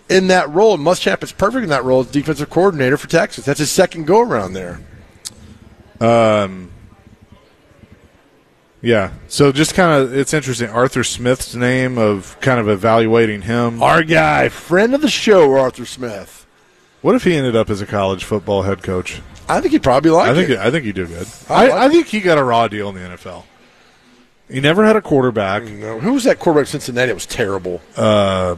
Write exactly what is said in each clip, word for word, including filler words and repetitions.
in that role. And Muschamp is perfect in that role as defensive coordinator for Texas. That's his second go-around there. Um. Yeah, so just kind of, it's interesting. Arthur Smith's name of kind of evaluating him. Our guy, friend of the show, Arthur Smith. What if he ended up as a college football head coach? I think he'd probably like I think it. I think he'd do good. I, I, like I think he got a raw deal in the N F L. He never had a quarterback. No. Who was that quarterback in Cincinnati? It was terrible. Uh,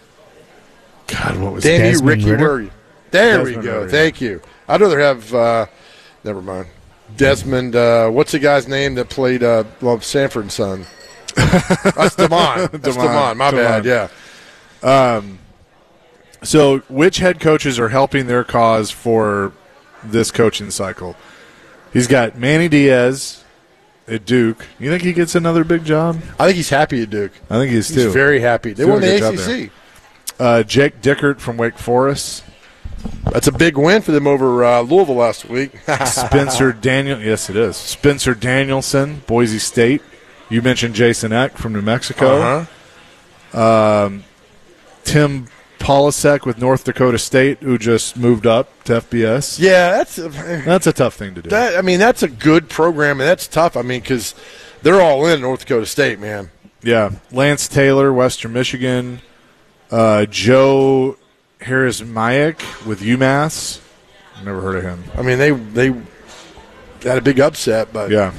God, what was Damn it? you, Ricky, where are you? There Desmond we go. Ritter. Thank you. I'd rather have, uh, never mind. Desmond, uh, what's the guy's name that played uh, well, Sanford and Son? That's Damon. That's Damon. My Damon. bad, yeah. Um, so which head coaches are helping their cause for this coaching cycle? He's got Manny Diaz at Duke. You think he gets another big job? I think he's happy at Duke. I think he is, He's too. very happy. They He's won doing the a A good C job C. Uh, Jake Dickert from Wake Forest. That's a big win for them over uh, Louisville last week. Spencer Daniel, yes, it is. Spencer Danielson, Boise State. You mentioned Jason Eck from New Mexico. Uh-huh. Um, Tim Polasek with North Dakota State, who just moved up to F B S. Yeah, that's a, That's a tough thing to do. that. I mean, that's a good program, and that's tough. I mean, because they're all in North Dakota State, man. Yeah, Lance Taylor, Western Michigan. Uh, Joe Harris-Mayek with UMass. Never heard of him. I mean, they they had a big upset, but Yeah.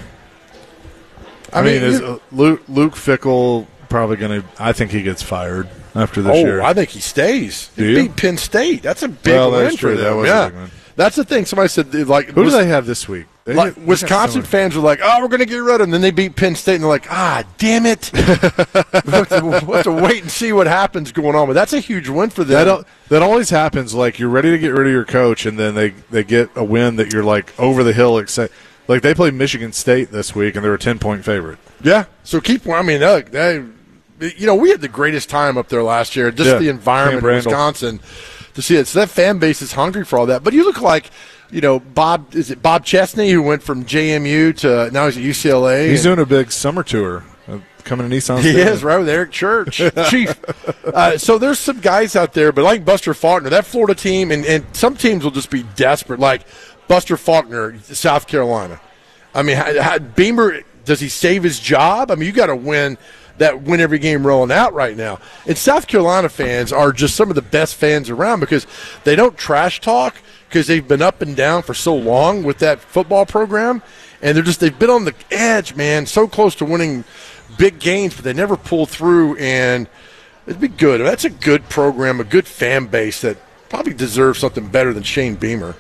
I, I mean, mean, is you- uh, Luke, Luke Fickell probably going to – I think he gets fired after this oh, year. I think he stays. Do He you? beat Penn State. That's a big Well, that's win true. for That them. was a yeah, big win. that's the thing. Somebody said like Who do was- they have this week? They Like, they got Wisconsin someone- fans were like, "Oh, we're going to get rid of them." Then they beat Penn State, and they're like, "Ah, damn it!" we'll, have to, we'll have to wait and see what happens going on. But that's a huge win for them. That al- that always happens. Like you're ready to get rid of your coach, and then they, they get a win that you're like over the hill. Except like they played Michigan State this week, and they were a ten point favorite. Yeah. So keep. I mean, uh, they, you know, we had the greatest time up there last year. Just Yeah. the environment Camp in Randall. Wisconsin to see it. So that fan base is hungry for all that. But you look like, you know, Bob. Is it Bob Chesney who went from J M U to now he's at U C L A? He's and- doing a big summer tour, uh, coming to Nissan. He Stadium. is, right, with Eric Church, Chief. Uh, so there's some guys out there, but like Buster Faulkner, that Florida team, and, and some teams will just be desperate, like Buster Faulkner, South Carolina. I mean, how, how, Beamer, does he save his job? I mean, you got to win that win every game rolling out right now. And South Carolina fans are just some of the best fans around because they don't trash talk because they've been up and down for so long with that football program, and they're just they've been on the edge, man, so close to winning big games, but they never pull through, and it'd be good. That's a good program, a good fan base that probably deserves something better than Shane Beamer.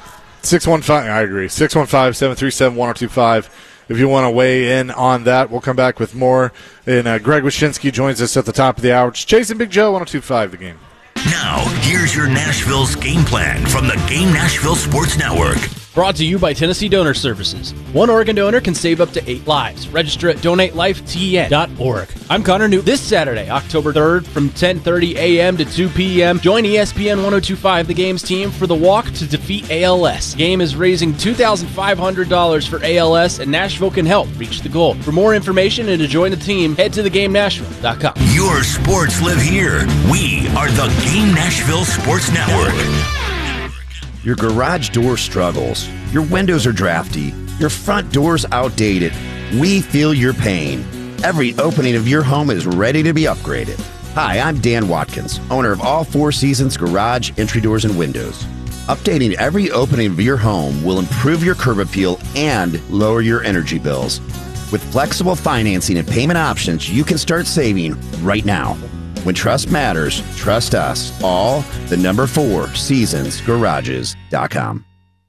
six one five, I agree. six one five, seven three seven, one oh two five. If you want to weigh in on that, we'll come back with more. And uh, Greg Wyshynski joins us at the top of the hour. It's Chasing Big Joe, one oh two five The Game. Now, here's your Nashville's game plan from the Game Nashville Sports Network. Brought to you by Tennessee Donor Services. One organ donor can save up to eight lives. Register at donate life T N dot org. I'm Connor Newt. This Saturday, October third, from ten thirty a.m. to two p.m., join E S P N one oh two five The Game's team for the Walk to Defeat A L S. The game is raising two thousand five hundred dollars for A L S, and Nashville can help reach the goal. For more information and to join the team, head to the game nashville dot com. Your sports live here. We are the Game Nashville Sports Network. Your garage door struggles. Your windows are drafty. Your front door's outdated. We feel your pain. Every opening of your home is ready to be upgraded. Hi, I'm Dan Watkins, owner of All Four Seasons Garage, Entry Doors, and Windows. Updating every opening of your home will improve your curb appeal and lower your energy bills. With flexible financing and payment options, you can start saving right now. When trust matters, trust us. All the number four seasons garages dot com.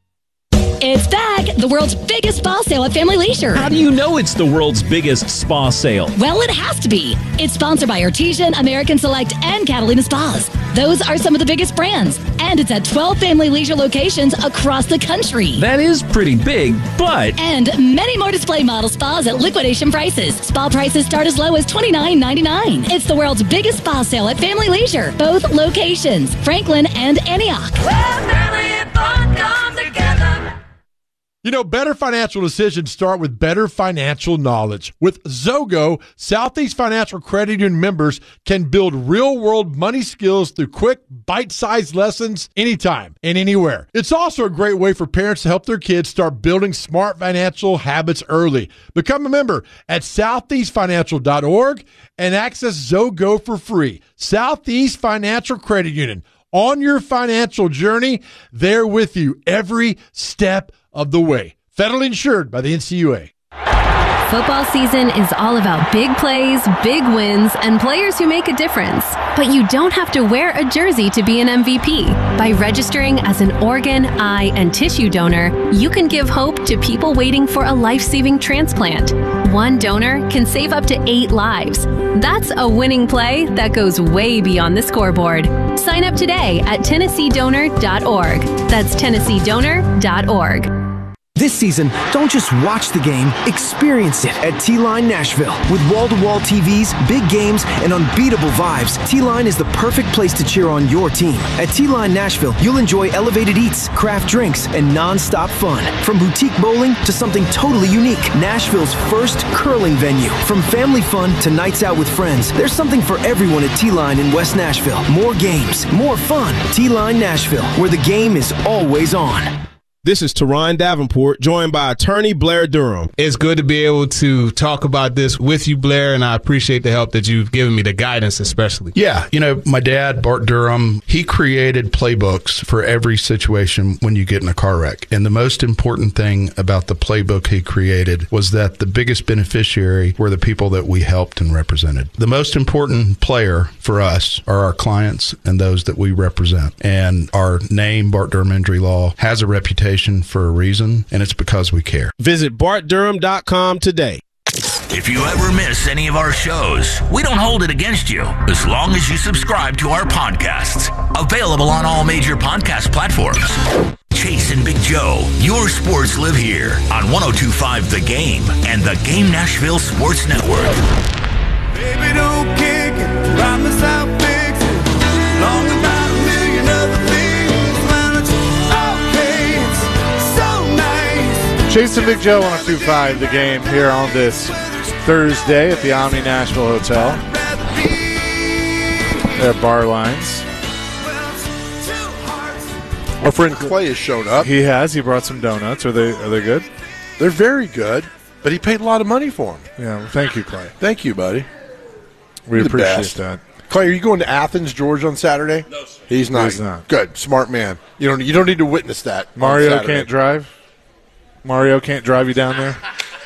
It's back! The world's biggest spa sale at Family Leisure. How do you know it's the world's biggest spa sale? Well, it has to be. It's sponsored by Artesian, American Select, and Catalina Spas. Those are some of the biggest brands. And it's at twelve Family Leisure locations across the country. That is pretty big, but... And many more display model spas at liquidation prices. Spa prices start as low as twenty-nine ninety-nine. It's the world's biggest spa sale at Family Leisure. Both locations, Franklin and Antioch. Where family and fun come together. You know, better financial decisions start with better financial knowledge. With Zogo, Southeast Financial Credit Union members can build real-world money skills through quick, bite-sized lessons anytime and anywhere. It's also a great way for parents to help their kids start building smart financial habits early. Become a member at southeast financial dot org and access Zogo for free. Southeast Financial Credit Union. On your financial journey, they're with you every step of the way. Federally insured by the N C U A. Football season is all about big plays, big wins, and players who make a difference. But you don't have to wear a jersey to be an M V P. By registering as an organ, eye, and tissue donor, you can give hope to people waiting for a life-saving transplant. One donor can save up to eight lives. That's a winning play that goes way beyond the scoreboard. Sign up today at tennessee donor dot org. That's tennessee donor dot org. This season, don't just watch the game, experience it at T-Line Nashville. With wall-to-wall T Vs, big games, and unbeatable vibes, T-Line is the perfect place to cheer on your team. At T-Line Nashville, you'll enjoy elevated eats, craft drinks, and non-stop fun. From boutique bowling to something totally unique, Nashville's first curling venue. From family fun to nights out with friends, there's something for everyone at T-Line in West Nashville. More games, more fun. T-Line Nashville, where the game is always on. This is Teron Davenport, joined by attorney Blair Durham. It's good to be able to talk about this with you, Blair, and I appreciate the help that you've given me, the guidance especially. Yeah, you know, my dad, Bart Durham, he created playbooks for every situation when you get in a car wreck. And the most important thing about the playbook he created was that the biggest beneficiary were the people that we helped and represented. The most important player for us are our clients and those that we represent. And our name, Bart Durham Injury Law, has a reputation for a reason, and it's because we care. Visit bart durham dot com today. If you ever miss any of our shows, we don't hold it against you as long as you subscribe to our podcasts. Available on all major podcast platforms. Chase and Big Joe, your sports live here on one oh two point five The Game and the Game Nashville Sports Network. Baby, don't kick it, promise I'll fix it. Long about a million other things. Chase and Big Joe, one oh two point five The Game, here on this Thursday at the Omni Nashville Hotel. There are bar lines. Our friend Clay has shown up. He has. He brought some donuts. Are they Are they good? They're very good, but he paid a lot of money for them. Yeah, well, thank you, Clay. Thank you, buddy. We You're appreciate that. Clay, are you going to Athens, Georgia on Saturday? No, sir. He's not. He's not. Good, smart man. You don't. You don't need to witness that. Mario can't drive. Mario can't drive you down there?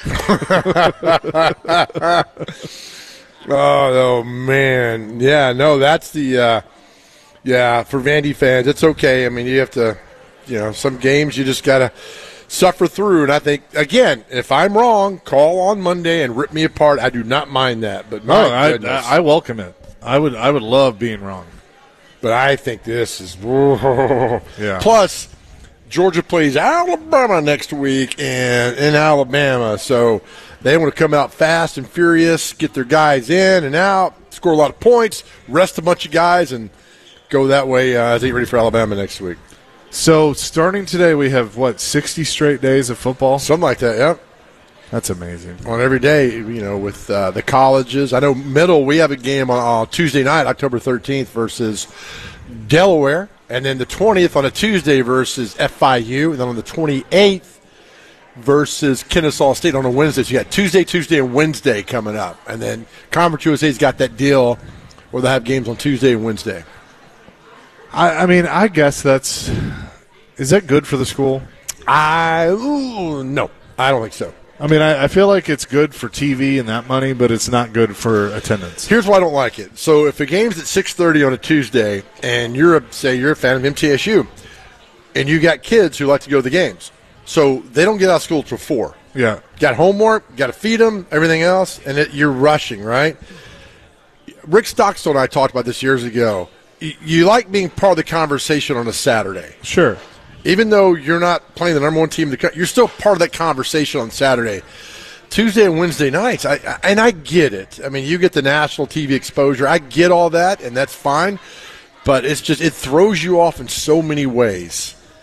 oh, oh, man. Yeah, no, that's the, uh, yeah, for Vandy fans, it's okay. I mean, you have to, you know, some games you just got to suffer through. And I think, again, if I'm wrong, call on Monday and rip me apart. I do not mind that. But my no, I, goodness. I, I welcome it. I would, I would love being wrong. But I think this is, whoa. Yeah. Plus, Georgia plays Alabama next week and in Alabama, so they want to come out fast and furious, get their guys in and out, score a lot of points, rest a bunch of guys, and go that way uh, as they get ready for Alabama next week. So starting today, we have, what, sixty straight days of football? Something like that, yeah. That's amazing. On every day, you know, with uh, the colleges. I know middle, we have a game on uh, Tuesday night, October thirteenth versus Delaware. And then the twentieth on a Tuesday versus F I U. And then on the twenty-eighth versus Kennesaw State on a Wednesday. So you got Tuesday, Tuesday, and Wednesday coming up. And then Conference U S A's got that deal where they have games on Tuesday and Wednesday. I, I mean, I guess that's – is that good for the school? I ooh, no, I don't think so. I mean, I, I feel like it's good for T V and that money, but it's not good for attendance. Here's why I don't like it. So if a game's at six thirty on a Tuesday and you're a, say you're a fan of M T S U and you got kids who like to go to the games, so they don't get out of school till four. Yeah. Got homework, got to feed them, everything else, and it, you're rushing, right? Rick Stockstill and I talked about this years ago. You, you like being part of the conversation on a Saturday. Sure. Even though you're not playing the number one team in the country, you're still part of that conversation on Saturday. Tuesday and Wednesday nights, I, I, and I get it. I mean, you get the national T V exposure. I get all that, and that's fine. But it's just it throws you off in so many ways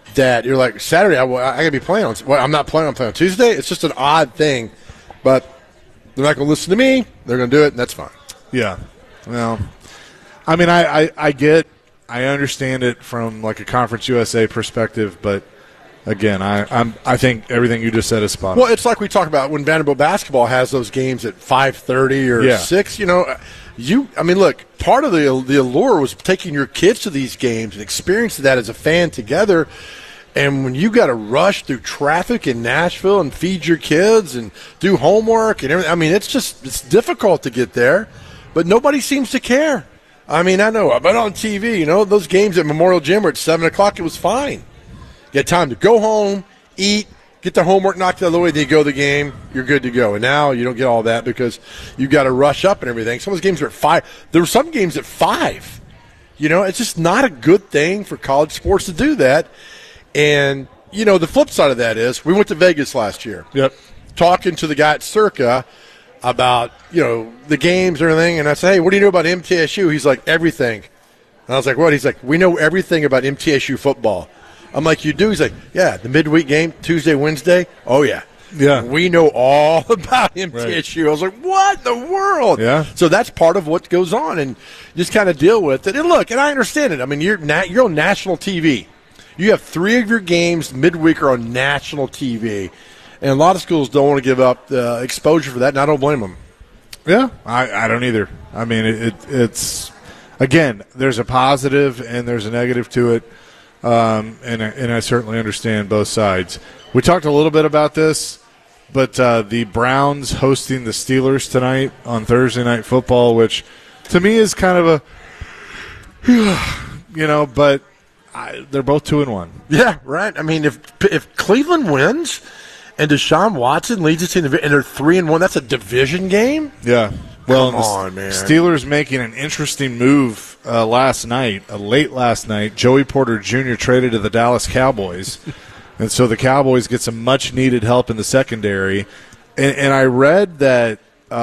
that you're like, Saturday, I, I got to be playing on. Well, I'm not playing. I'm playing on Tuesday. It's just an odd thing, but they're not going to listen to me. They're going to do it, and that's fine. Yeah. Well, I mean, I, I, I get, I understand it from like a Conference U S A perspective, but again, I I'm, I think everything you just said is spot on. Well, it's like we talk about when Vanderbilt basketball has those games at five thirty or Yeah. six. You know, you. I mean, look, part of the the allure was taking your kids to these games and experiencing that as a fan together. And when you got to rush through traffic in Nashville and feed your kids and do homework and everything, I mean, it's just it's difficult to get there, but nobody seems to care. I mean, I know, but on T V, you know, those games at Memorial Gym were at seven o'clock. It was fine. You had time to go home, eat, get the homework knocked out of the way, then you go to the game, you're good to go. And now you don't get all that because you got to rush up and everything. Some of those games are at five. There were some games at five. You know, it's just not a good thing for college sports to do that. And, you know, the flip side of that is we went to Vegas last year. Yep. Talking to the guy at Circa about, you know, the games and everything. And I said, hey, what do you know about M T S U? He's like, everything. And I was like, what? He's like, we know everything about M T S U football. I'm like, you do? He's like, yeah, the midweek game, Tuesday, Wednesday. Oh, yeah. Yeah. We know all about M T S U. Right. I was like, what in the world? Yeah. So that's part of what goes on, and just kind of deal with it. And look, and I understand it. I mean, you're na- you're on national T V. You have three of your games midweek are on national T V, and a lot of schools don't want to give up the exposure for that, and I don't blame them. Yeah, I, I don't either. I mean, it, it, it's, again, there's a positive and there's a negative to it, um, and, and I certainly understand both sides. We talked a little bit about this, but uh, the Browns hosting the Steelers tonight on Thursday Night Football, which to me is kind of a, you know, but I, they're both two and one. Yeah, right. I mean, if if Cleveland wins and Deshaun Watson leads the team, and they're three and one, that's a division game. Yeah. Well, come on, man. Steelers making an interesting move uh, last night, uh, late last night. Joey Porter Junior traded to the Dallas Cowboys, and so the Cowboys get some much-needed help in the secondary. And, and I read that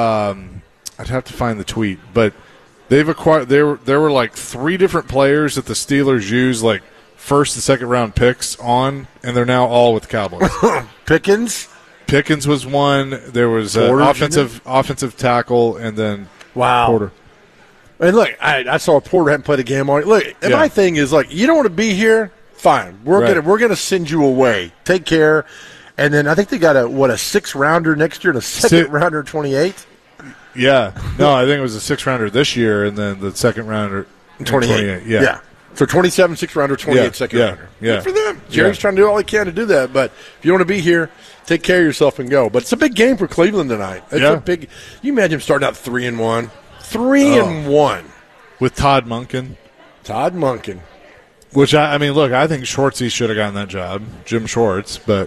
um, I'd have to find the tweet, but they've acquired. There were there were like three different players that the Steelers use like first and second round picks on, and they're now all with the Cowboys. Pickens. Pickens was one. There was an offensive offensive tackle, and then wow. Porter. And look, I, I saw Porter hadn't played a game on it. Look, and Yeah. my thing is like, you don't want to be here. Fine, we're Right. gonna we're gonna send you away. Take care. And then I think they got a what a six rounder next year and a second Si- rounder twenty eight. Yeah. No, I think it was a six rounder this year, and then the second rounder in twenty-eight. Yeah. yeah. So twenty-seven, six rounder, twenty-eight, Yeah, second yeah, rounder. yeah. Good for them. Jerry's Yeah. trying to do all he can to do that. But if you want to be here, take care of yourself and go. But it's a big game for Cleveland tonight. It's Yeah. a big. You imagine him starting out three and one, three Oh. and one with Todd Monken. Todd Monken. Which, I, I mean, look, I think Schwartzy should have gotten that job, Jim Schwartz. But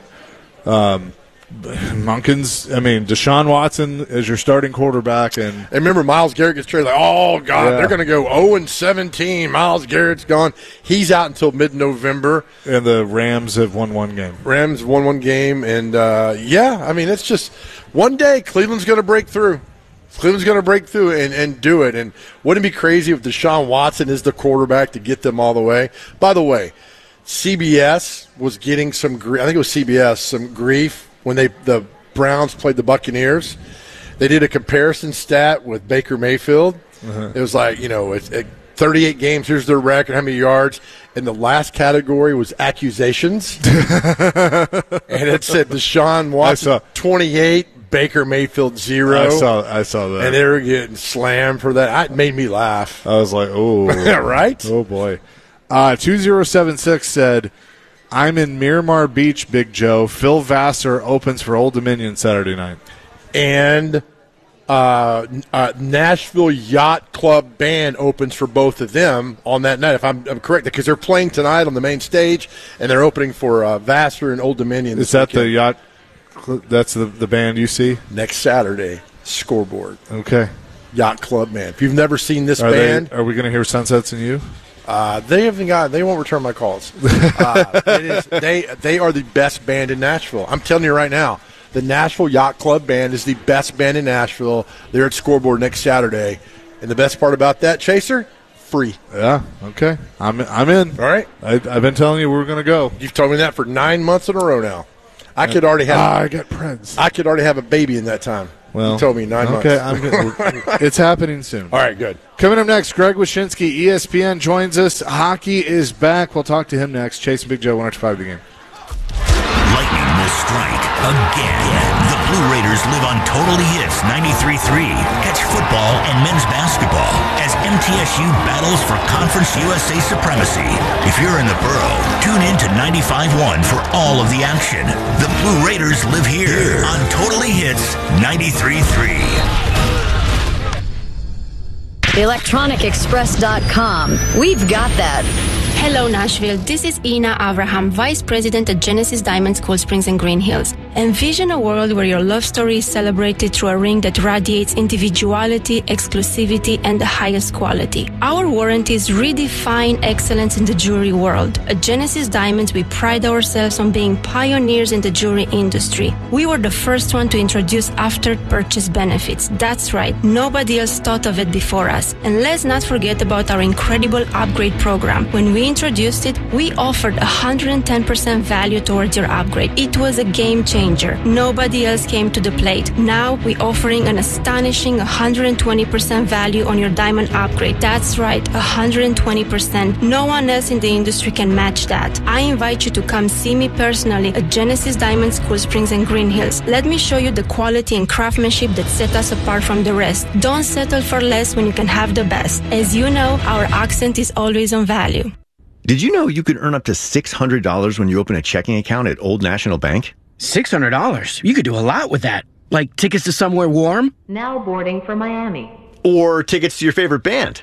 um, Monken's, I mean, Deshaun Watson is your starting quarterback. And, And remember, Myles Garrett gets traded. Like, oh, God, Yeah. they're going to go oh and seventeen. Myles Garrett's gone. He's out until mid-November. and the Rams have won one game. Rams won one game. And, uh, yeah, I mean, it's just one day Cleveland's going to break through. Cleveland's going to break through and, and do it. And wouldn't it be crazy if Deshaun Watson is the quarterback to get them all the way? By the way, C B S was getting some grief. I think it was C B S, some grief when they the Browns played the Buccaneers. They did a comparison stat with Baker Mayfield. Uh-huh. It was like, you know, it's it, thirty-eight games, here's their record, how many yards. And the last category was accusations. And it said Deshaun Watson, twenty-eight. Baker Mayfield zero. I saw, I saw that. And they were getting slammed for that. It made me laugh. I was like, oh. Right? Oh, boy. Uh, two zero seven six said, I'm in Miramar Beach, Big Joe. Phil Vassar opens for Old Dominion Saturday night. And uh, uh, Nashville Yacht Club Band opens for both of them on that night, if I'm, I'm correct, because they're playing tonight on the main stage, and they're opening for uh, Vassar and Old Dominion. Is that the yacht? That's the, the band you see? Next Saturday, Scoreboard. Okay. Yacht Club Band. If you've never seen this are band. They, are we going to hear Sunsets and You? Uh, they haven't got. They won't return my calls. Uh, it is, they they are the best band in Nashville. I'm telling you right now, the Nashville Yacht Club Band is the best band in Nashville. They're at Scoreboard next Saturday, and the best part about that, Chaser, free. Yeah, okay. I'm I'm in. All right. I, I've been telling you we're going to go. You've told me that for nine months in a row now. I could already have. Ah, I got Prince. I could already have a baby in that time. Well, you told me nine okay, months. Okay, it's happening soon. All right, good. Coming up next, Greg Wyshynski, E S P N, joins us. Hockey is back. We'll talk to him next. Chase and Big Joe, one oh two five the game. Lightning will strike again. The Blue Raiders live on Totally Hits ninety-three point three. Catch football and men's basketball as M T S U battles for Conference U S A supremacy. If you're in the borough, tune in to ninety-five point one for all of the action. The Blue Raiders live here on Totally Hits ninety-three point three. electronic express dot com. We've got that. Hello, Nashville. This is Ina Abraham, Vice President at Genesis Diamonds Cool Springs and Green Hills. Envision a world where your love story is celebrated through a ring that radiates individuality, exclusivity, and the highest quality. Our warranties redefine excellence in the jewelry world. At Genesis Diamonds, we pride ourselves on being pioneers in the jewelry industry. We were the first one to introduce after-purchase benefits. That's right, nobody else thought of it before us. And let's not forget about our incredible upgrade program. When we introduced it, we offered one hundred ten percent value towards your upgrade. It was a game changer. Nobody else came to the plate. Now we're offering an astonishing one hundred twenty percent value on your diamond upgrade. That's right, one hundred twenty percent. No one else in the industry can match that. I invite you to come see me personally at Genesis Diamonds Cool Springs and Green Hills. Let me show you the quality and craftsmanship that set us apart from the rest. Don't settle for less when you can have the best. As you know, our accent is always on value. Did you know you could earn up to six hundred dollars when you open a checking account at Old National Bank? six hundred dollars? You could do a lot with that. Like tickets to somewhere warm? Now boarding for Miami. Or tickets to your favorite band?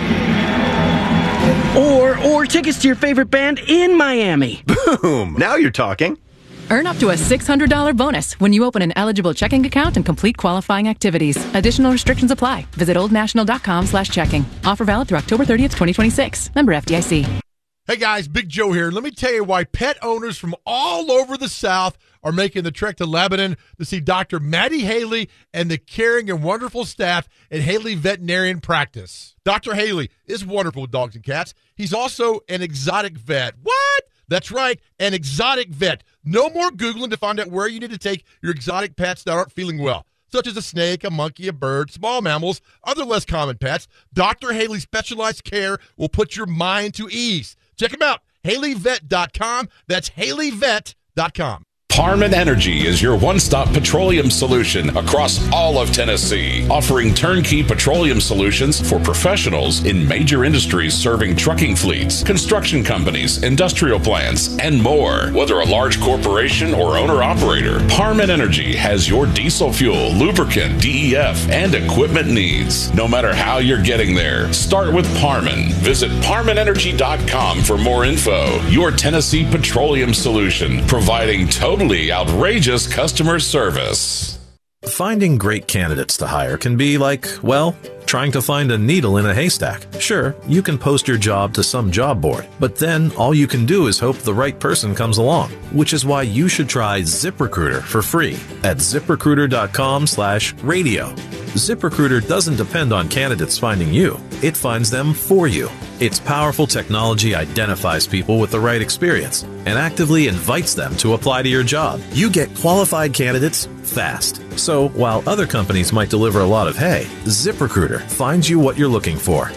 Or, or tickets to your favorite band in Miami. Boom! Now you're talking. Earn up to a six hundred dollars bonus when you open an eligible checking account and complete qualifying activities. Additional restrictions apply. Visit oldnational.com slash checking. Offer valid through October thirtieth, twenty twenty-six. Member F D I C. Hey guys, Big Joe here. Let me tell you why pet owners from all over the South are making the trek to Lebanon to see Doctor Maddie Haley and the caring and wonderful staff at Haley Veterinarian Practice. Doctor Haley is wonderful with dogs and cats. He's also an exotic vet. What? That's right, an exotic vet. No more Googling to find out where you need to take your exotic pets that aren't feeling well, such as a snake, a monkey, a bird, small mammals, other less common pets. Doctor Haley's specialized care will put your mind to ease. Check him out, Haley Vet dot com. That's Haley Vet dot com. Parman Energy is your one-stop petroleum solution across all of Tennessee, offering turnkey petroleum solutions for professionals in major industries serving trucking fleets, construction companies, industrial plants, and more. Whether a large corporation or owner-operator, Parman Energy has your diesel fuel, lubricant, D E F, and equipment needs. No matter how you're getting there, start with Parman. Visit Parman Energy dot com for more info. Your Tennessee petroleum solution, providing totally outrageous customer service. Finding great candidates to hire can be like, well, trying to find a needle in a haystack. Sure, you can post your job to some job board, but then all you can do is hope the right person comes along, which is why you should try ZipRecruiter for free at ZipRecruiter.com slash radio. ZipRecruiter doesn't depend on candidates finding you. It finds them for you. Its powerful technology identifies people with the right experience and actively invites them to apply to your job. You get qualified candidates fast. So while other companies might deliver a lot of hay, ZipRecruiter finds you what you're looking for.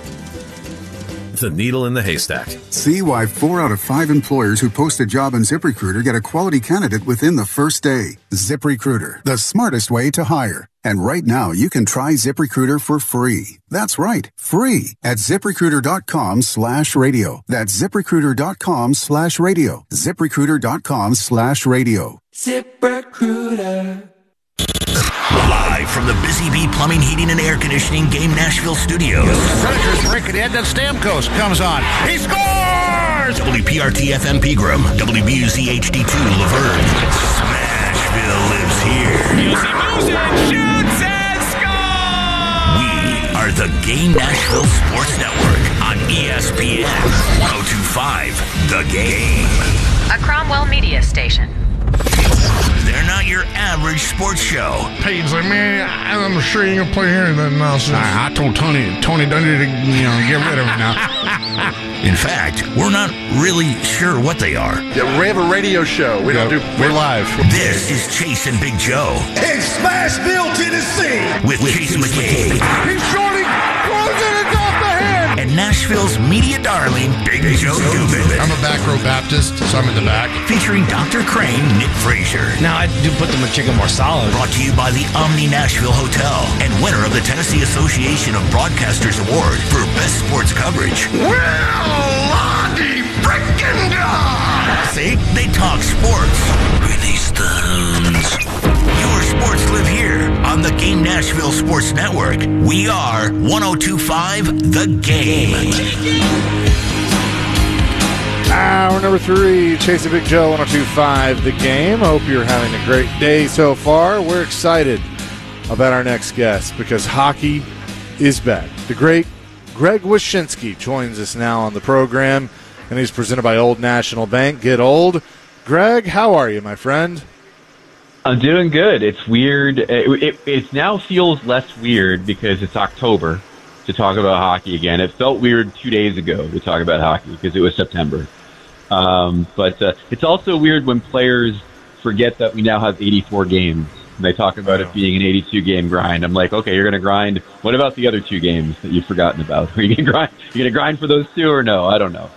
The needle in the haystack. See why four out of five employers who post a job on ZipRecruiter get a quality candidate within the first day. ZipRecruiter, the smartest way to hire. And right now, you can try ZipRecruiter for free. That's right, free at ZipRecruiter.com slash radio. That's ZipRecruiter.com slash radio. ZipRecruiter.com slash radio. ZipRecruiter. Live from the Busy Bee Plumbing, Heating, and Air Conditioning Game Nashville studios. Predators break it in, then Stamkos comes on. He scores! W P R T F M Pegram, W B U Z H D two Laverne. Smashville lives here. Music, music, shoots and scores! We are the Game Nashville Sports Network on E S P N one oh two point five The Game. A Cromwell media station. They're not your average sports show. Peyton's like, man, I'm sure you ain't gonna play here and then nonsense. I, I told Tony, Tony Dundee to you know get rid of him now. In fact, we're not really sure what they are. Yeah, we have a radio show. We don't do. We're live. This is Chase and Big Joe In Smashville, Tennessee. with Chase McCabe He's shorting, closing it off the head. and Nashville's media darling, Big Joe Dubin. I'm a back row Baptist, so I'm in the back. Featuring Doctor Crane, Nick Frazier. Now I do put the McChicken more solid. Brought to you by the Omni Nashville Hotel and winner of the Tennessee Association of Broadcasters Award for Best Sports Coverage. Lottie frickin' God. See? They talk sports. Release the hounds. Your sports live here on the Game Nashville Sports Network. We are one oh two point five The Game. Hour number three, Chase and Big Joe, one oh two point five The Game. Hope you're having a great day so far. We're excited about our next guest because hockey is back. The great Greg Wyshynski joins us now on the program, and he's presented by Old National Bank. Get old. Greg, how are you, my friend? I'm doing good. It's weird. It, it, it now feels less weird because it's October to talk about hockey again. It felt weird two days ago to talk about hockey because it was September. Um, but uh, it's also weird when players forget that we now have eighty-four games. And they talk about it being an eighty-two game grind. I'm like, okay, you're going to grind. What about the other two games that you've forgotten about? Are you going to grind? You going to grind for those two or no? I don't know.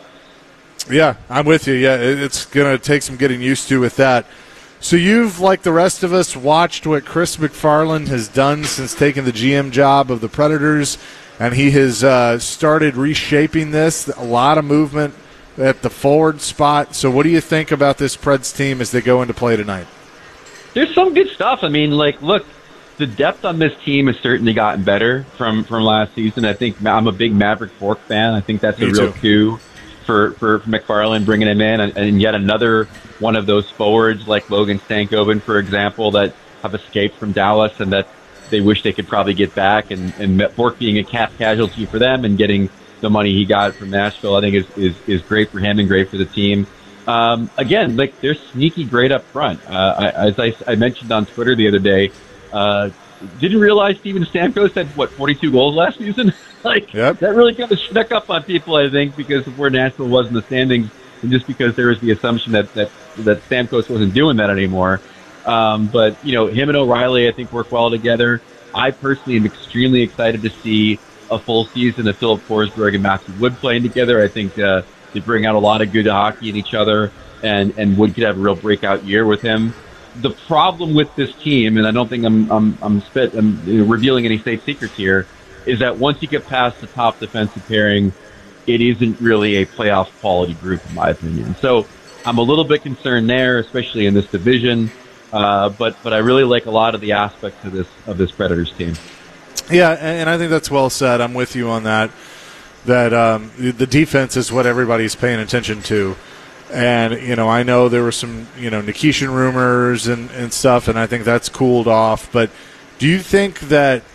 Yeah, I'm with you. Yeah, it's going to take some getting used to with that. So you've, like the rest of us, watched what Chris McFarland has done since taking the G M job of the Predators, and he has uh, started reshaping this. A lot of movement at the forward spot. So what do you think about this Preds team as they go into play tonight? There's some good stuff. I mean, like, look, the depth on this team has certainly gotten better from, from last season. I think I'm a big Maverick Fork fan. I think that's Me a real too. coup for, for McFarland bringing him in. And, and yet another one of those forwards like Logan Stankoven, for example, that have escaped from Dallas and that they wish they could probably get back. And, and Fork being a cap casualty for them and getting the money he got from Nashville, I think is, is, is great for him and great for the team. Um, again, like they're sneaky great up front. Uh, I, as I, I mentioned on Twitter the other day, uh, didn't realize Steven Stamkos had what forty-two goals last season. like yep. That really kind of snuck up on people, I think, because of where Nashville was in the standings, and just because there was the assumption that that, that Stamkos wasn't doing that anymore. Um, but you know, him and O'Reilly, I think, work well together. I personally am extremely excited to see a full season of Philip Forsberg and Matthew Wood playing together. I think. Uh, They bring out a lot of good hockey in each other, and, and Wood could have a real breakout year with him. The problem with this team, and I don't think I'm I'm I'm, spit, I'm revealing any state secrets here, is that once you get past the top defensive pairing, it isn't really a playoff quality group, in my opinion. So I'm a little bit concerned there, especially in this division. Uh, but but I really like a lot of the aspects of this of this Predators team. Yeah, and I think that's well said. I'm with you on that. That um, the defense is what everybody's paying attention to. And, you know, I know there were some, you know, Nikishin rumors and, and stuff, and I think that's cooled off. But do you think that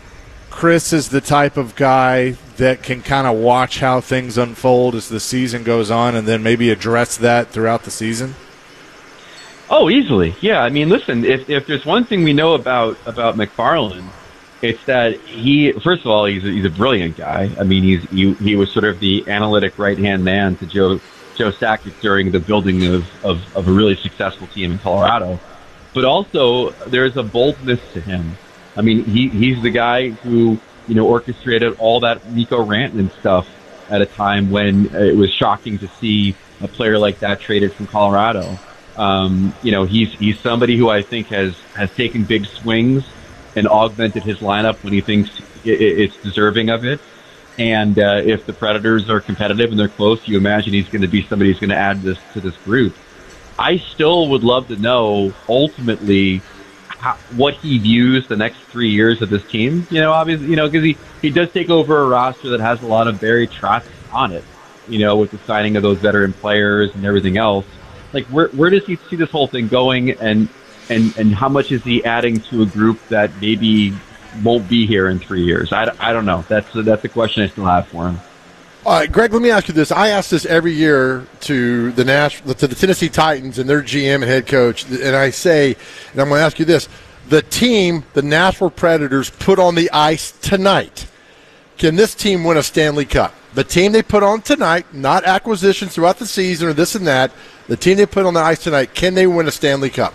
Chris is the type of guy that can kind of watch how things unfold as the season goes on and then maybe address that throughout the season? Oh, easily. Yeah, I mean, listen, if, if there's one thing we know about, about McFarland, it's that he, first of all, he's a, he's a brilliant guy. I mean, he's he, he was sort of the analytic right-hand man to Joe Joe Sakic during the building of, of, of a really successful team in Colorado. But also, there's a boldness to him. I mean, he, he's the guy who, you know, orchestrated all that Mikko Rantanen stuff at a time when it was shocking to see a player like that traded from Colorado. Um, you know, he's he's somebody who I think has, has taken big swings and augmented his lineup when he thinks it's deserving of it. And uh, if the Predators are competitive and they're close, you imagine he's going to be somebody who's going to add this to this group. I still would love to know, ultimately, how, what he views the next three years of this team. You know, obviously, you know, because he, he does take over a roster that has a lot of Barry Trotz on it, you know, with the signing of those veteran players and everything else. Like, where where does he see this whole thing going, and and and how much is he adding to a group that maybe won't be here in three years? I, I don't know. That's a, that's a question I still have for him. All right, Greg, let me ask you this. I ask this every year to the Nash, to the Tennessee Titans and their G M and head coach, and I say, and I'm going to ask you this, the team the Nashville Predators put on the ice tonight, can this team win a Stanley Cup? The team they put on tonight, not acquisitions throughout the season or this and that, the team they put on the ice tonight, can they win a Stanley Cup?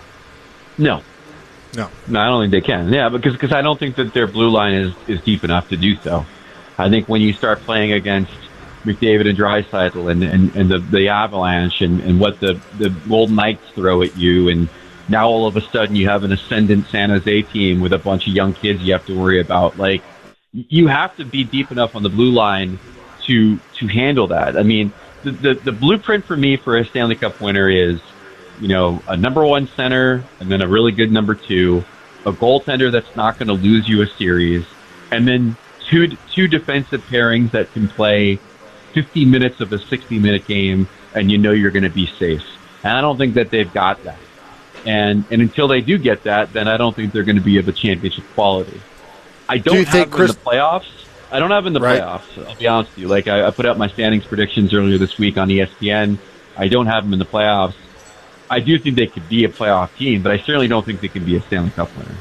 No. No. No, I don't think they can. Yeah, because cause I don't think that their blue line is, is deep enough to do so. I think when you start playing against McDavid and Draisaitl and, and, and the, the Avalanche and, and what the, the Golden Knights throw at you, and now all of a sudden you have an ascendant San Jose team with a bunch of young kids you have to worry about. Like, you have to be deep enough on the blue line to to handle that. I mean, the, the, the blueprint for me for a Stanley Cup winner is, you know, a number one center and then a really good number two, a goaltender that's not going to lose you a series, and then two two defensive pairings that can play fifty minutes of a sixty-minute game, and you know you're going to be safe. And I don't think that they've got that. And and until they do get that, then I don't think they're going to be of a championship quality. I don't do you have think them Chris- in the playoffs. I don't have them in the right. playoffs. I'll be honest with you. Like, I, I put out my standings predictions earlier this week on E S P N. I don't have them in the playoffs. I do think they could be a playoff team, but I certainly don't think they can be a Stanley Cup winner.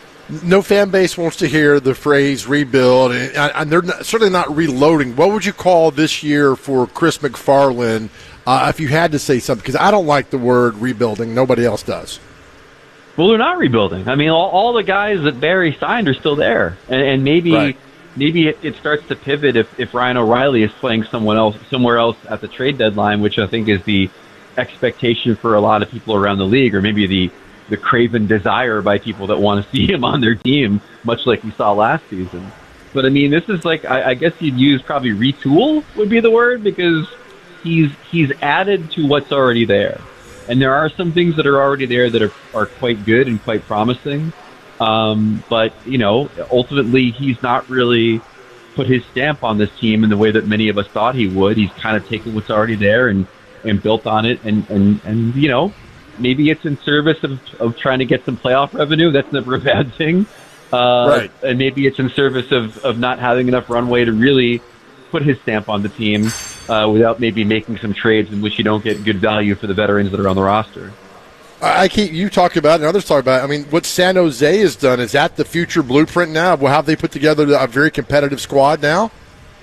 No fan base wants to hear the phrase rebuild, and, and they're not, certainly not reloading. What would you call this year for Chris McFarland uh, if you had to say something? Because I don't like the word rebuilding. Nobody else does. Well, they're not rebuilding. I mean, all, all the guys that Barry signed are still there, and, and maybe right. maybe it, it starts to pivot if, if Ryan O'Reilly is playing someone else somewhere else at the trade deadline, which I think is the expectation for a lot of people around the league, or maybe the the craven desire by people that want to see him on their team, much like we saw last season. But I mean, this is like, I, I guess you'd use probably retool would be the word, because he's he's added to what's already there. And there are some things that are already there that are, are quite good and quite promising. Um, but, you know, ultimately he's not really put his stamp on this team in the way that many of us thought he would. He's kind of taken what's already there and, and built on it. And, and, and, you know, maybe it's in service of, of trying to get some playoff revenue. That's never a bad thing. Uh, right. And maybe it's in service of, of not having enough runway to really put his stamp on the team uh, without maybe making some trades in which you don't get good value for the veterans that are on the roster. I keep you talk about it and others talk about it. I mean, what San Jose has done, is that the future blueprint now? Well, have they put together a very competitive squad now?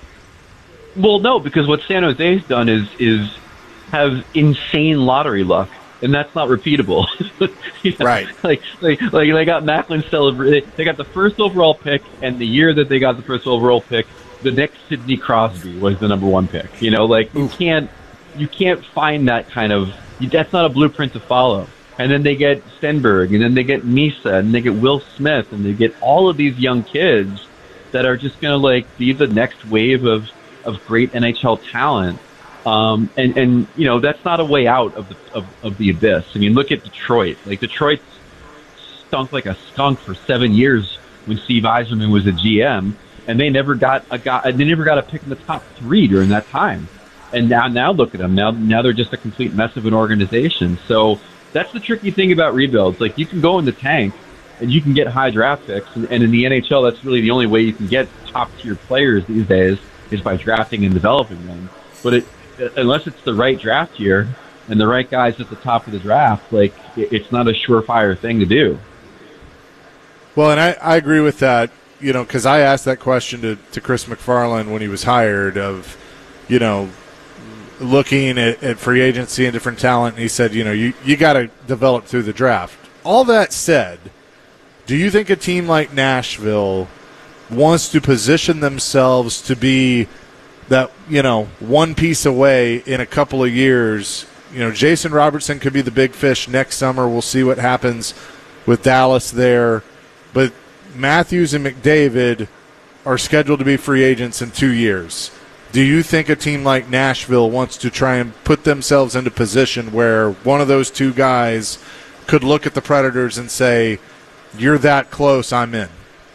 Well, no, because what San Jose's done is is have insane lottery luck, and that's not repeatable. You know, right. Like, like, like they got Macklin celebrate. They got the first overall pick, and the year that they got the first overall pick, the next Sidney Crosby was the number one pick. You know, like you can't you can't find that kind of. That's not a blueprint to follow. And then they get Stenberg, and then they get Misa, and they get Will Smith, and they get all of these young kids that are just going to like be the next wave of, of great N H L talent. Um, and, and, you know, that's not a way out of the, of, of the abyss. I mean, look at Detroit. Like, Detroit stunk like a skunk for seven years when Steve Yzerman was a G M, and they never got a guy, they never got a pick in the top three during that time. And now, now look at them. Now, now they're just a complete mess of an organization. So that's the tricky thing about rebuilds. Like, you can go in the tank and you can get high draft picks, and, and in the N H L, that's really the only way you can get top tier players these days is by drafting and developing them. But it, unless it's the right draft year and the right guys at the top of the draft, like it, it's not a surefire thing to do. Well, and I, I agree with that. You know, because I asked that question to, to Chris McFarland when he was hired of, you know, looking at, at free agency and different talent, and he said, you know, you, you got to develop through the draft. All that said, do you think a team like Nashville wants to position themselves to be that, you know, one piece away in a couple of years? You know, Jason Robertson could be the big fish next summer. We'll see what happens with Dallas there. But Matthews and McDavid are scheduled to be free agents in two years. Do you think a team like Nashville wants to try and put themselves into position where one of those two guys could look at the Predators and say, you're that close, I'm in?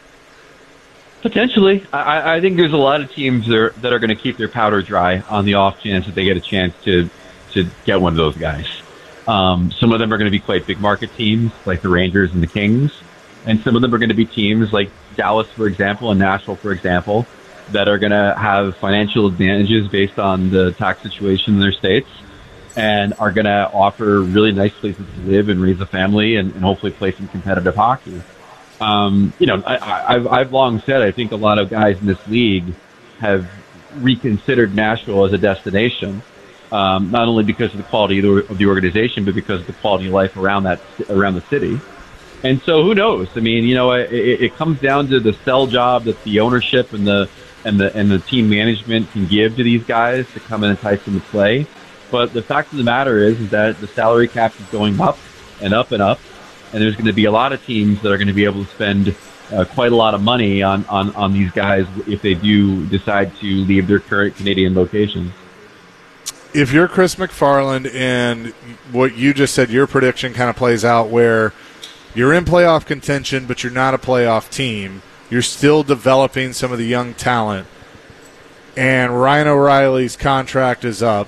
Potentially. I, I think there's a lot of teams that are, that are going to keep their powder dry on the off chance that they get a chance to, to get one of those guys. Um, some of them are going to be quite big market teams, like the Rangers and the Kings. And some of them are going to be teams like Dallas, for example, and Nashville, for example, that are going to have financial advantages based on the tax situation in their states, and are going to offer really nice places to live and raise a family and, and hopefully play some competitive hockey. Um, you know, I, I've, I've long said I think a lot of guys in this league have reconsidered Nashville as a destination, um, not only because of the quality of the, of the organization, but because of the quality of life around that around the city. And so, who knows? I mean, you know, it, it comes down to the sell job that the ownership and the and the and the team management can give to these guys to come and entice them to play. But the fact of the matter is, is that the salary cap is going up and up and up, and there's going to be a lot of teams that are going to be able to spend uh, quite a lot of money on, on, on these guys if they do decide to leave their current Canadian locations. If you're Chris McFarland and what you just said, your prediction kind of plays out where you're in playoff contention, but you're not a playoff team. You're still developing some of the young talent, and Ryan O'Reilly's contract is up.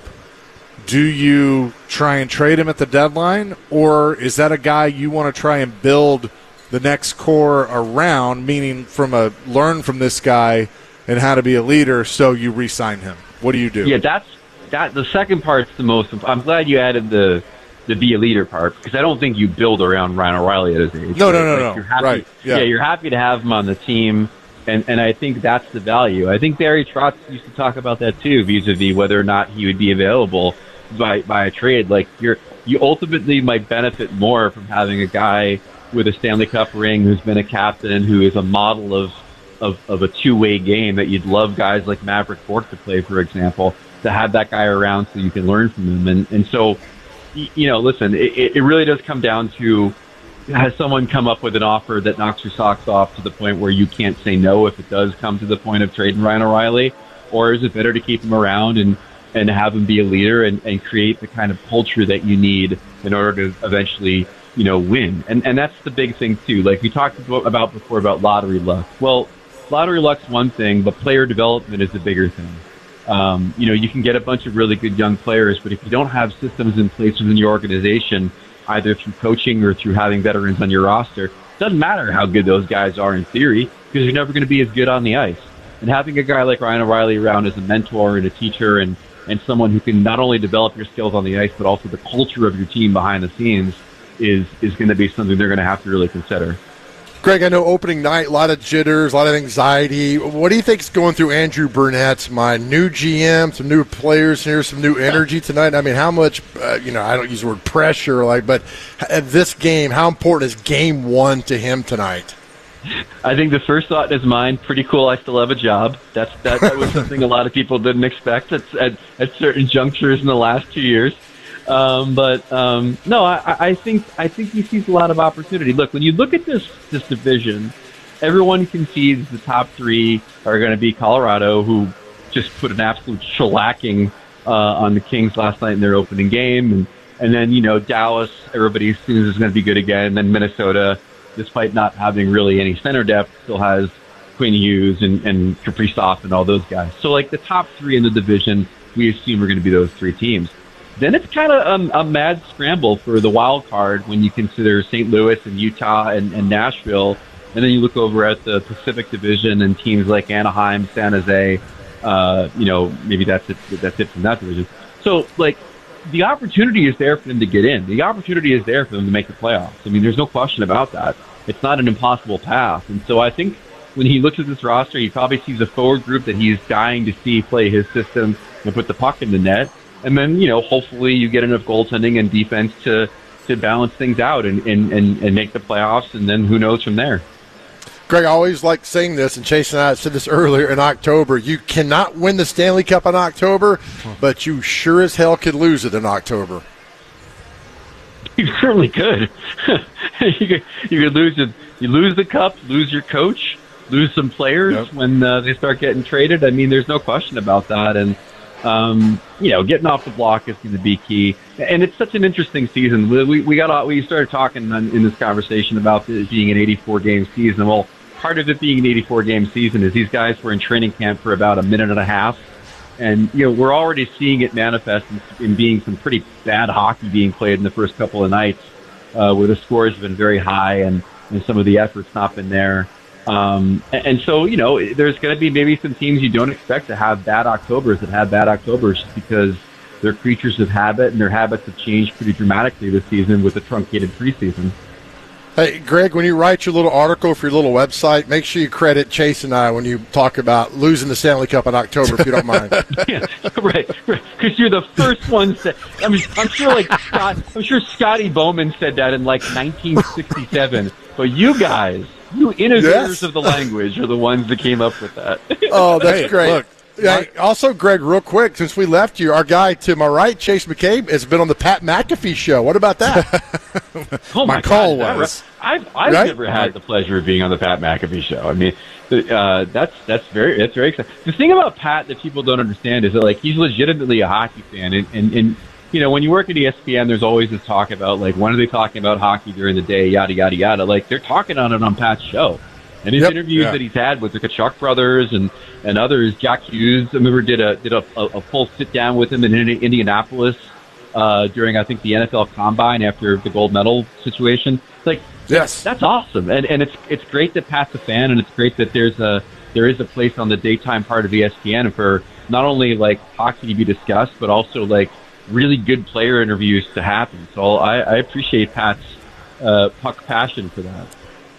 Do you try and trade him at the deadline, or is that a guy you want to try and build the next core around, meaning from a learn from this guy and how to be a leader, so you re-sign him? What do you do? Yeah, that's that. The second part's the most. I'm glad you added the the be a leader part, because I don't think you build around Ryan O'Reilly at his age. No, no, no, like, no. You're happy, right. Yeah. yeah, you're happy to have him on the team, and, and I think that's the value. I think Barry Trotz used to talk about that too, vis-a-vis whether or not he would be available by by a trade. Like you're you ultimately might benefit more from having a guy with a Stanley Cup ring who's been a captain, who is a model of of, of a two-way game that you'd love guys like Maverick Bourque to play, for example, to have that guy around so you can learn from him. And and so, you know, listen, it, it really does come down to, has someone come up with an offer that knocks your socks off to the point where you can't say no if it does come to the point of trading Ryan O'Reilly? Or is it better to keep him around and, and have him be a leader and, and create the kind of culture that you need in order to eventually, you know, win? And and that's the big thing, too. Like we talked about before about lottery luck. Well, lottery luck's one thing, but player development is the bigger thing. Um, you know, you can get a bunch of really good young players, but if you don't have systems in place within your organization, either through coaching or through having veterans on your roster, it doesn't matter how good those guys are in theory, because you're never going to be as good on the ice. And having a guy like Ryan O'Reilly around as a mentor and a teacher and, and someone who can not only develop your skills on the ice, but also the culture of your team behind the scenes is, is going to be something they're going to have to really consider. Greg, I know opening night, a lot of jitters, a lot of anxiety. What do you think's going through Andrew Burnett's mind? New G M, some new players here, some new energy tonight. I mean, how much, uh, you know, I don't use the word pressure, like, but at this game, how important is game one to him tonight? I think the first thought in his mind, pretty cool, I still have a job. That's That, that was something a lot of people didn't expect at, at, at certain junctures in the last two years. Um, but um, no, I, I think I think he sees a lot of opportunity. Look, when you look at this this division, everyone concedes the top three are going to be Colorado, who just put an absolute shellacking uh, on the Kings last night in their opening game, and and then you know Dallas, everybody assumes is going to be good again. And then Minnesota, despite not having really any center depth, still has Quinn Hughes and and Kaprizov and all those guys. So like the top three in the division, we assume are going to be those three teams. Then it's kind of a, a mad scramble for the wild card when you consider Saint Louis and Utah and, and Nashville. And then you look over at the Pacific Division and teams like Anaheim, San Jose. Uh, you know, maybe that's it, that's it from that division. So, like, the opportunity is there for them to get in. The opportunity is there for them to make the playoffs. I mean, there's no question about that. It's not an impossible path. And so I think when he looks at this roster, he probably sees a forward group that he's dying to see play his system and put the puck in the net. And then, you know, hopefully you get enough goaltending and defense to, to balance things out and, and, and, and make the playoffs, and then who knows from there. Greg, I always like saying this, and Chase and I said this earlier in October. You cannot win the Stanley Cup in October, but you sure as hell could lose it in October. You certainly could. you could you could lose it. You lose the cup, lose your coach, lose some players yep. when uh, they start getting traded. I mean, there's no question about that. And Um, you know, getting off the block is going to be key, and it's such an interesting season. We we got we started talking in this conversation about it being an eighty-four game season. Well, part of it being an eighty-four game season is these guys were in training camp for about a minute and a half, and you know we're already seeing it manifest in, in being some pretty bad hockey being played in the first couple of nights, uh, where the scores have been very high and, and some of the effort's not been there. Um, and, and so, you know, there's going to be maybe some teams you don't expect to have bad Octobers that have bad Octobers just because they're creatures of habit, and their habits have changed pretty dramatically this season with the truncated preseason. Hey, Greg, when you write your little article for your little website, make sure you credit Chase and I when you talk about losing the Stanley Cup in October, if you don't mind. Yeah, right, right. Because you're the first ones that. I mean, I'm sure, like Scott, I'm sure Scotty Bowman said that in like nineteen sixty-seven. But you guys, you innovators Yes. of the language, are the ones that came up with that. Oh, that's Hey, great. look, Yeah, also, Greg, real quick, since we left you, our guy to my right, Chase McCabe, has been on the Pat McAfee show. What about that? Oh my, My call God, was. that- I've I've Right? never had the pleasure of being on the Pat McAfee show. I mean, the- uh, that's that's very that's very exciting. The thing about Pat that people don't understand is that like he's legitimately a hockey fan, and and, and you know when you work at E S P N, there's always this talk about like when are they talking about hockey during the day, yada yada yada. Like they're talking on it on Pat's show. And his Yep. interviews Yeah. that he's had with the Kachuk brothers and, and others, Jack Hughes, I remember did a did a, a, a full sit down with him in Indi- Indianapolis uh, during I think the N F L Combine after the gold medal situation. Like, yes, that's awesome, and and it's it's great that Pat's a fan, and it's great that there's a there is a place on the daytime part of E S P N for not only like hockey to be discussed, but also like really good player interviews to happen. So I, I appreciate Pat's uh, puck passion for that.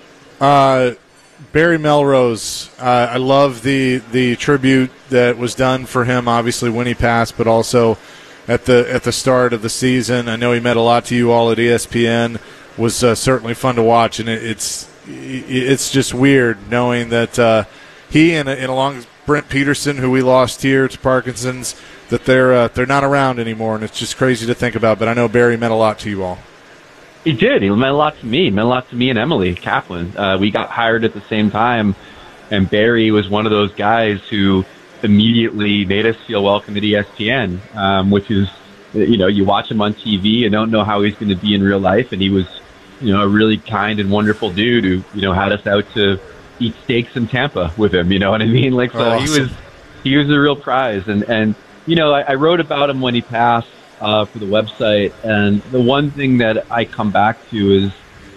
Uh, Barry Melrose, uh, I love the the tribute that was done for him, obviously when he passed, but also at the at the start of the season. I know he meant a lot to you all at E S P N. Was uh, certainly fun to watch, and it, it's it's just weird knowing that uh, he and, and along with Brent Peterson, who we lost here to Parkinson's, that they're uh, they're not around anymore, and it's just crazy to think about. But I know Barry meant a lot to you all. He did. He meant a lot to me. He meant a lot to me and Emily Kaplan. Uh, we got hired at the same time, and Barry was one of those guys who immediately made us feel welcome at E S P N, um, which is, you know, you watch him on T V and don't know how he's going to be in real life, and he was, you know, a really kind and wonderful dude who, you know, had us out to eat steaks in Tampa with him. You know what I mean? Like, so Awesome. he was he was a real prize, and and you know, I, I wrote about him when he passed. Uh, for the website, and the one thing that I come back to is,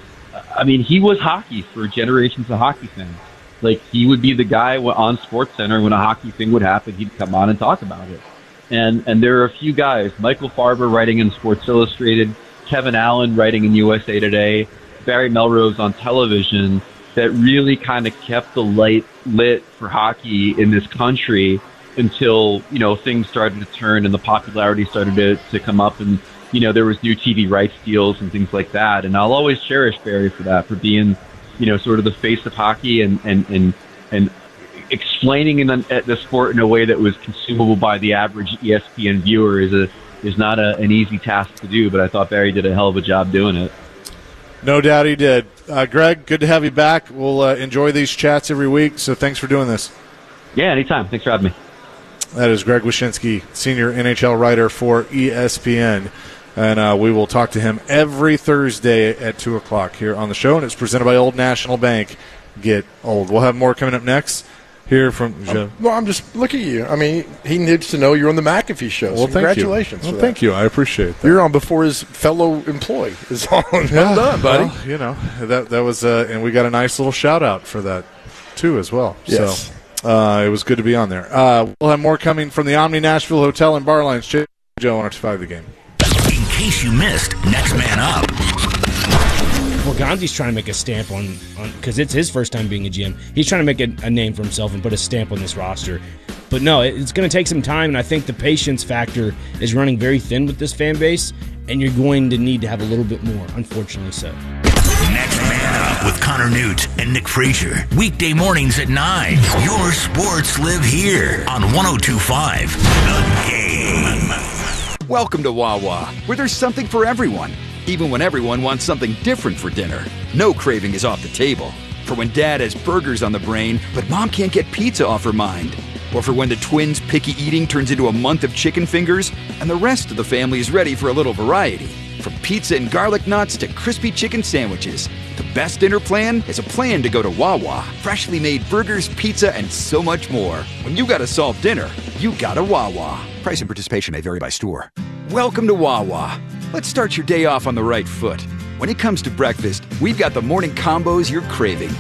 I mean, he was hockey for generations of hockey fans. Like, he would be the guy on SportsCenter when a hockey thing would happen, he'd come on and talk about it. And and there are a few guys, Michael Farber writing in Sports Illustrated, Kevin Allen writing in U S A Today, Barry Melrose on television, that really kind of kept the light lit for hockey in this country until, you know, things started to turn and the popularity started to, to come up, and, you know, there was new T V rights deals and things like that. And I'll always cherish Barry for that, for being, you know, sort of the face of hockey and, and, and, and explaining in the, the sport in a way that was consumable by the average E S P N viewer is a is not a, an easy task to do, but I thought Barry did a hell of a job doing it. No doubt he did. Uh, Greg, good to have you back. We'll uh, enjoy these chats every week, so thanks for doing this. Yeah, anytime. Thanks for having me. That is Greg Wyshynski, senior N H L writer for E S P N. And uh, we will talk to him every Thursday at two o'clock here on the show. And it's presented by Old National Bank. Get old. We'll have more coming up next. Hear from Joe. Um, well, I'm just, look at you. I mean, he needs to know you're on the McAfee show. Well, So thank you. congratulations. Well, for thank that. you. I appreciate that. You're on before his fellow employee is on. Well Yeah, done, buddy. well, you know, that that was, uh, and we got a nice little shout out for that, too, as well. Yes. So uh, it was good to be on there. Uh, we'll have more coming from the Omni Nashville Hotel and Bar Lines. Joe on R T five The Game. In case you missed, next man up. Well, Gonzi's trying to make a stamp on, because it's his first time being a G M. He's trying to make a, a name for himself and put a stamp on this roster. But no, it, it's going to take some time, and I think the patience factor is running very thin with this fan base, and you're going to need to have a little bit more, unfortunately so. Next man up with Connor Newt and Nick Frazier. Weekday mornings at nine. Your sports live here on one oh two point five The Game. Welcome to Wawa, where there's something for everyone, even when everyone wants something different for dinner. No craving is off the table. For when dad has burgers on the brain, but mom can't get pizza off her mind. Or for when the twins' picky eating turns into a month of chicken fingers, and the rest of the family is ready for a little variety. From pizza and garlic knots to crispy chicken sandwiches, the best dinner plan is a plan to go to Wawa. Freshly made burgers, pizza, and so much more. When you gotta solve dinner, you gotta Wawa. Price and participation may vary by store. Welcome to Wawa. Let's start your day off on the right foot. When it comes to breakfast, we've got the morning combos you're craving.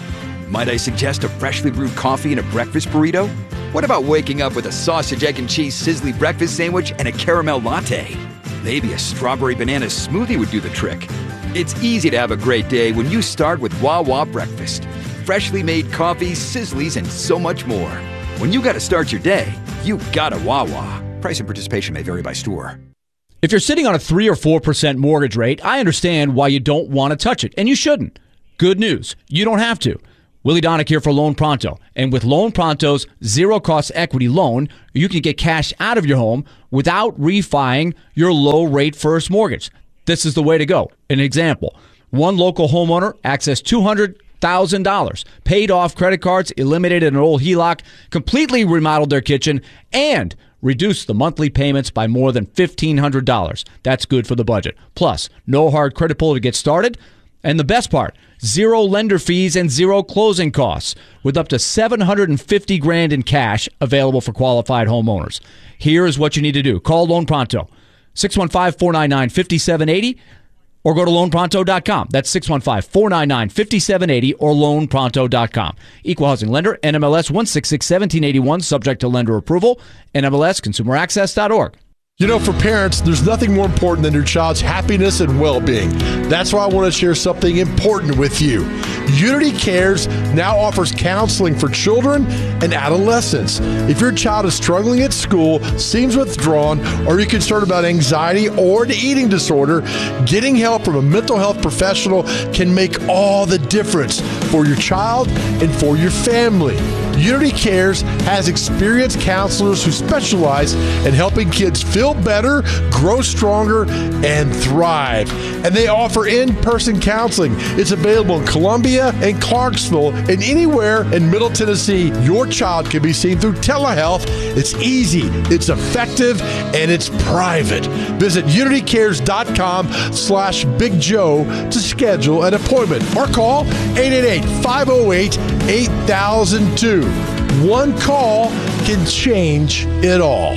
Might I suggest a freshly brewed coffee and a breakfast burrito? What about waking up with a sausage, egg, and cheese sizzly breakfast sandwich and a caramel latte? Maybe a strawberry banana smoothie would do the trick. It's easy to have a great day when you start with Wawa Breakfast. Freshly made coffee, sizzlies, and so much more. When you gotta start your day, you gotta Wawa. Price and participation may vary by store. If you're sitting on a three or four percent mortgage rate, I understand why you don't want to touch it, and you shouldn't. Good news, you don't have to. Willie Donick here for Loan Pronto. And with Loan Pronto's zero-cost equity loan, you can get cash out of your home without refining your low-rate first mortgage. This is the way to go. An example, one local homeowner accessed two hundred thousand dollars, paid off credit cards, eliminated an old H E L O C, completely remodeled their kitchen, and reduced the monthly payments by more than fifteen hundred dollars. That's good for the budget. Plus, no hard credit pull to get started. And the best part, zero lender fees and zero closing costs, with up to seven hundred fifty grand in cash available for qualified homeowners. Here is what you need to do. Call Loan Pronto, six one five, four nine nine, five seven eight zero, or go to loan pronto dot com. That's six one five, four nine nine, five seven eight zero or loan pronto dot com. Equal housing lender, N M L S one six six, one seven eight one, subject to lender approval, N M L S consumer access dot org. You know, for parents, there's nothing more important than your child's happiness and well-being. That's why I want to share something important with you. Unity Cares now offers counseling for children and adolescents. If your child is struggling at school, seems withdrawn, or you're concerned about anxiety or an eating disorder, getting help from a mental health professional can make all the difference for your child and for your family. Unity Cares has experienced counselors who specialize in helping kids feel better, grow stronger, and thrive. And they offer in-person counseling. It's available in Columbia and Clarksville and anywhere in Middle Tennessee. Your child can be seen through telehealth. It's easy, it's effective, and it's private. Visit unity cares dot com slash Big Joe to schedule an appointment or call eight eight eight, five oh eight, eight thousand two. One call can change it all.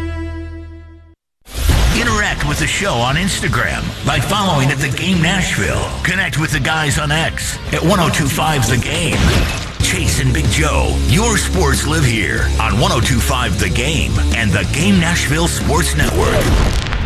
Interact with the show on Instagram by following at The Game Nashville. Connect with the guys on X at ten twenty-five The Game. Chase and Big Joe, your sports live here on ten twenty-five The Game and the Game Nashville Sports Network.